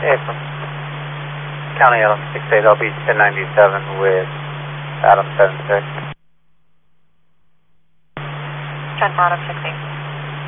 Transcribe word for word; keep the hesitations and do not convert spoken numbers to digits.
Hey, from County L six eight, L B ten ninety-seven with Adam seven six. ten Adam six eight.